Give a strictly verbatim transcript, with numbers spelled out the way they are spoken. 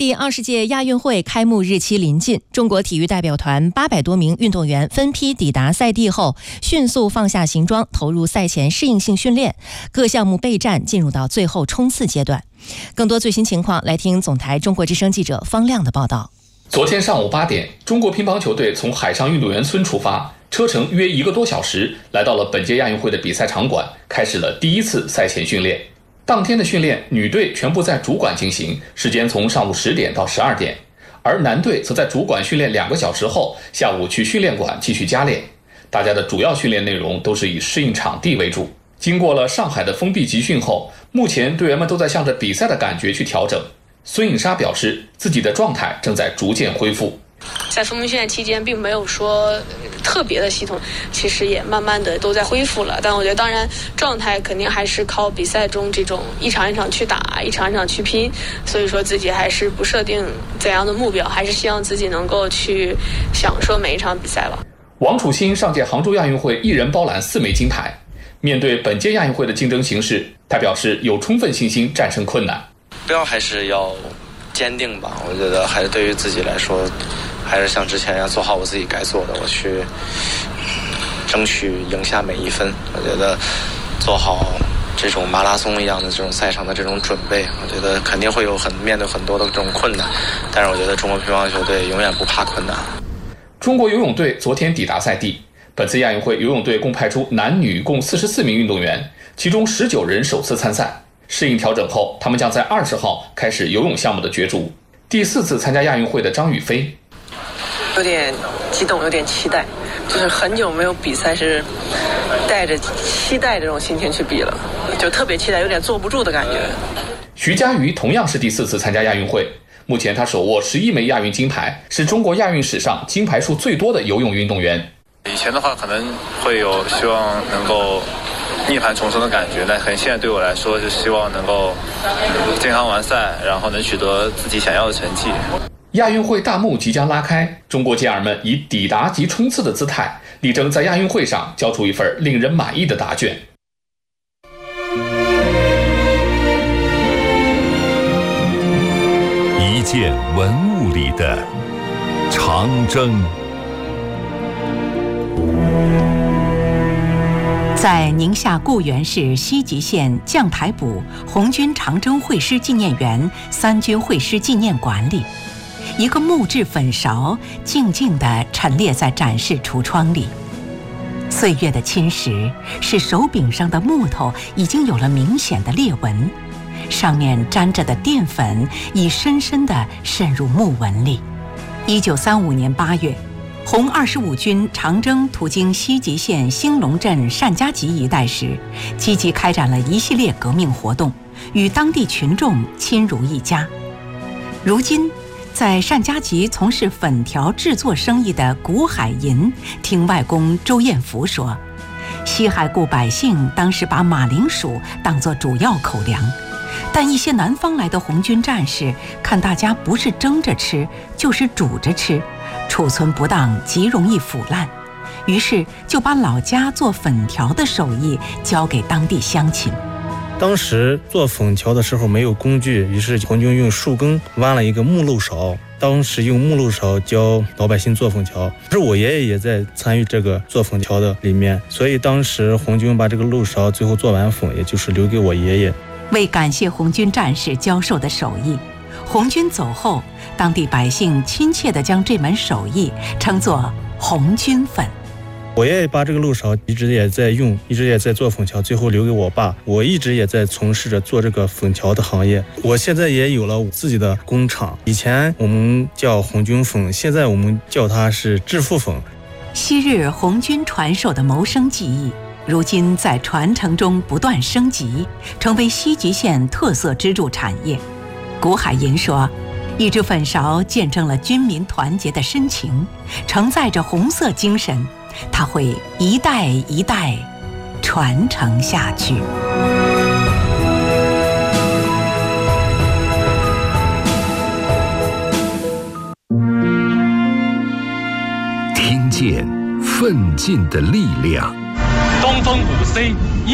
第二十届亚运会开幕日期临近，中国体育代表团八百多名运动员分批抵达赛地后，迅速放下行装，投入赛前适应性训练，各项目备战进入到最后冲刺阶段。更多最新情况，来听总台中国之声记者方亮的报道。 昨天上午八点，中国乒乓球队从海上运动员村出发，车程约一个多小时，来到了本届亚运会的比赛场馆，开始了第一次赛前训练。当天的训练，女队全部在主馆进行，时间从上午十点到十二点，而男队则在主馆训练两个小时后，下午去训练馆继续加练。大家的主要训练内容都是以适应场地为主。经过了上海的封闭集训后，目前队员们都在向着比赛的感觉去调整。孙颖莎表示，自己的状态正在逐渐恢复。 在封闭训练期间并没有说特别的系统，其实也慢慢的都在恢复了，但我觉得当然状态肯定还是靠比赛中这种一场一场去打，一场一场去拼，所以说自己还是不设定怎样的目标，还是希望自己能够去享受每一场比赛吧。 王楚钦上届杭州亚运会一人包揽四枚金牌，面对本届亚运会的竞争形势，他表示有充分信心战胜困难。 目标还是要坚定吧，我觉得还是对于自己来说，还是像之前一样做好我自己该做的，我去争取赢下每一分。我觉得做好这种马拉松一样的这种赛场的这种准备，我觉得肯定会有很面对很多的这种困难，但是我觉得中国乒乓球队永远不怕困难。 中国游泳队昨天抵达赛地，本次亚运会游泳队共派出男女共四十四名运动员，其中十九人首次参赛。适应调整后，他们将在二十号开始游泳项目的角逐。第四次参加亚运会的张雨霏， 有点激动，有点期待，就是很久没有比赛是带着期待这种心情去比了，就特别期待，有点坐不住的感觉。 徐嘉余同样是第四次参加亚运会，目前他手握十一枚亚运金牌，是中国亚运史上金牌数最多的游泳运动员。 以前的话可能会有希望能够涅槃重生的感觉，但很现在对我来说是希望能够健康完赛，然后能取得自己想要的成绩。 亚运会大幕即将拉开，中国健儿们以抵达及冲刺的姿态，力争在亚运会上交出一份令人满意的答卷。 一件文物里的长征。 在宁夏固原市西吉县将台堡红军长征会师纪念园三军会师纪念馆里，一个木质粉勺静静地陈列在展示橱窗里。岁月的侵蚀使手柄上的木头已经有了明显的裂纹，上面沾着的淀粉已深深地渗入木纹里。一九三五年八月，红二十五军长征途经西吉县兴隆镇单家集一带时，积极开展了一系列革命活动，与当地群众亲如一家。如今，在单家集从事粉条制作生意的谷海银听外公周彦福说，西海固百姓当时把马铃薯当作主要口粮，但一些南方来的红军战士看大家不是蒸着吃就是煮着吃，储存不当极容易腐烂，于是就把老家做粉条的手艺交给当地乡亲。 当时做粉条的时候没有工具，于是红军用树根弯了一个木漏勺，当时用木漏勺教老百姓做粉条。是我爷爷也在参与这个做粉条的里面，所以当时红军把这个漏勺最后做完粉，也就是留给我爷爷。 为感谢红军战士教授的手艺，红军走后，当地百姓亲切地将这门手艺称作红军粉。 我爷爷把这个漏勺一直也在用，一直也在做粉条，最后留给我爸。我一直也在从事着做这个粉条的行业。我现在也有了自己的工厂，以前我们叫红军粉，现在我们叫它是致富粉。 昔日红军传授的谋生技艺，如今在传承中不断升级，成为西吉县特色支柱产业。谷海银说，一只粉勺见证了军民团结的深情，承载着红色精神，它会一代一代传承下去。 听见奋进的力量。 东风五 C